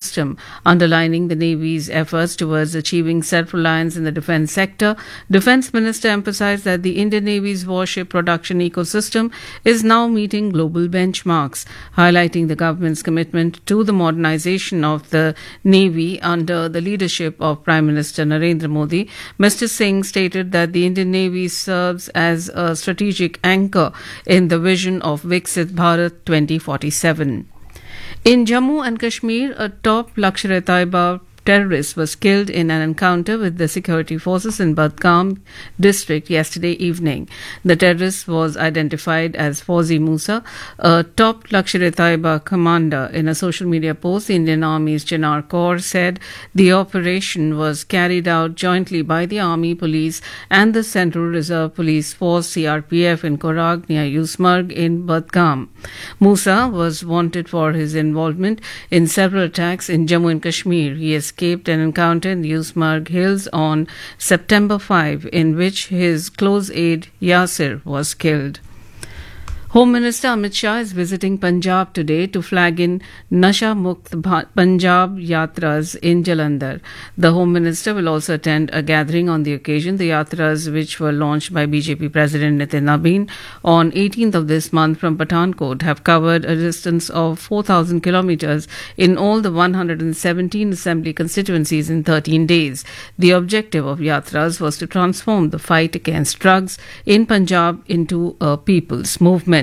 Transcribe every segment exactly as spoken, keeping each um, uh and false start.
ecosystem, underlining the Navy's efforts towards achieving self-reliance in the defense sector. Defense Minister emphasized that the Indian Navy's warship production ecosystem is now meeting global benchmarks, highlighting the government's commitment to the modernization of the Navy under the leadership of Prime Minister Narendra Modi. Mister Singh stated that the Indian Navy serves as a strategic anchor in the vision of Viksit Bharat twenty forty-seven. In Jammu and Kashmir, a top Lashkar-e-Taiba terrorist was killed in an encounter with the security forces in Badgam district yesterday evening. The terrorist was identified as Fauzi Musa, a top Lashkar-e-Taiba commander. In a social media post, the Indian Army's Chinar Corps said the operation was carried out jointly by the Army, Police and the Central Reserve Police Force C R P F in Korag near Yusmarg in Badgam. Musa was wanted for his involvement in several attacks in Jammu and Kashmir. He escaped an encounter in the Yusmarg Hills on September fifth, in which his close aide Yasir was killed. Home Minister Amit Shah is visiting Punjab today to flag in Nasha Mukt Punjab Yatras in Jalandhar. The Home Minister will also attend a gathering on the occasion. The Yatras, which were launched by B J P President Nitin Nabin on eighteenth of this month from Pathankot, have covered a distance of four thousand kilometres in all the one hundred seventeen assembly constituencies in thirteen days. The objective of Yatras was to transform the fight against drugs in Punjab into a people's movement.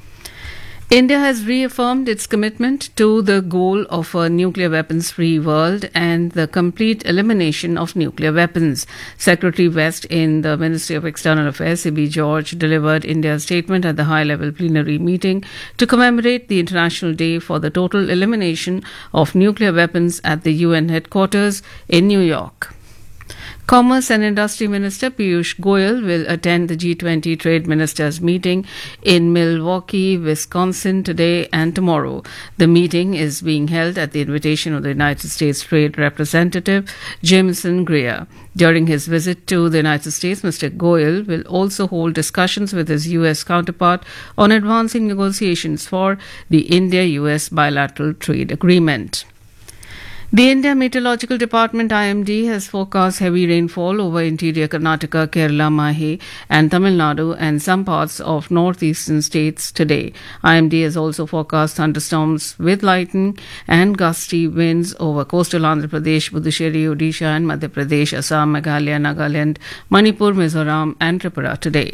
India has reaffirmed its commitment to the goal of a nuclear weapons-free world and the complete elimination of nuclear weapons. Secretary West in the Ministry of External Affairs, C B George, delivered India's statement at the high-level plenary meeting to commemorate the International Day for the Total Elimination of Nuclear Weapons at the U N headquarters in New York. Commerce and Industry Minister Piyush Goyal will attend the G twenty Trade Ministers meeting in Milwaukee, Wisconsin today and tomorrow. The meeting is being held at the invitation of the United States Trade Representative Jameson Greer. During his visit to the United States, Mister Goyal will also hold discussions with his U S counterpart on advancing negotiations for the India-U S bilateral trade agreement. The India Meteorological Department I M D has forecast heavy rainfall over interior Karnataka, Kerala, Mahe and Tamil Nadu and some parts of northeastern states today. I M D has also forecast thunderstorms with lightning and gusty winds over coastal Andhra Pradesh, Puducherry, Odisha and Madhya Pradesh, Assam, Meghalaya, Nagaland, Manipur, Mizoram and Tripura today.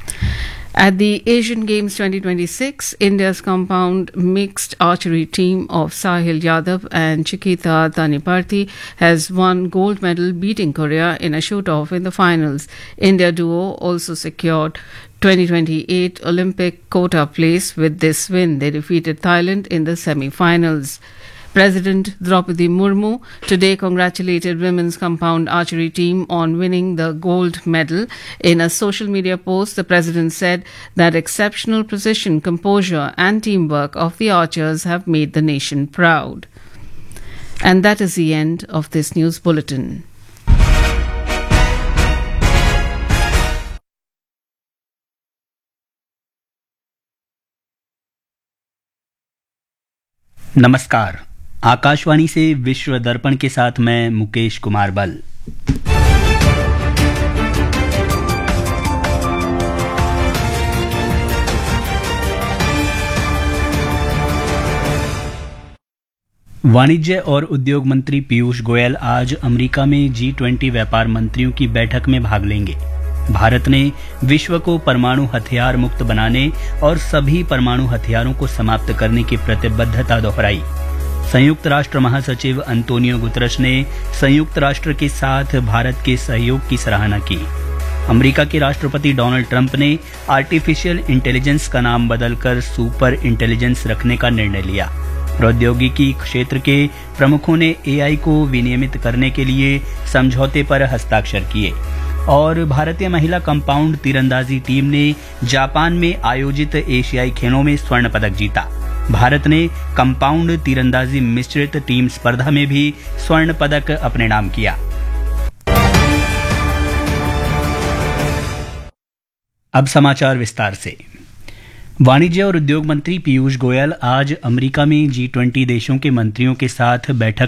At the Asian Games twenty twenty-six, India's compound mixed archery team of Sahil Yadav and Chiquita Taniparthi has won gold medal, beating Korea in a shoot-off in the finals. India duo also secured twenty twenty-eight Olympic quota place with this win. They defeated Thailand in the semi-finals. President Draupadi Murmu today congratulated women's compound archery team on winning the gold medal. In a social media post, the president said that exceptional precision, composure and teamwork of the archers have made the nation proud. And that is the end of this news bulletin. नमस्कार, आकाशवाणी से विश्व दर्पण के साथ मैं मुकेश कुमार बल। वाणिज्य और उद्योग मंत्री पीयूष गोयल आज अमेरिका में जी ट्वेंटी व्यापार मंत्रियों की बैठक में भाग लेंगे। भारत ने विश्व को परमाणु हथियार मुक्त बनाने और सभी परमाणु हथियारों को समाप्त करने की प्रतिबद्धता दोहराई। संयुक्त राष्ट्र महासचिव अंतोनियो गुतरश ने संयुक्त राष्ट्र के साथ भारत के सहयोग की सराहना की। अमेरिका के राष्ट्रपति डोनाल्ड ट्रंप ने आर्टिफिशियल इंटेलिजेंस का नाम बदलकर सुपर इंटेलिजेंस रखने का निर्णय लिया। प्रौद्योगिकी क्षेत्र के प्रमुखों ने एआई को विनियमित करने के लिए समझौते पर हस्ताक्षर किए। और भारतीय महिला कंपाउंड तीरंदाजी टीम ने जापान में आयोजित एशियाई खेलों में स्वर्ण पदक जीता। भारत ने कंपाउंड तीरंदाजी मिश्रित टीम स्पर्धा में भी स्वर्ण पदक अपने नाम किया। अब समाचार विस्तार से। वाणिज्य और उद्योग मंत्री पीयूष गोयल आज अमेरिका में जी ट्वेंटी देशों के मंत्रियों के साथ बैठक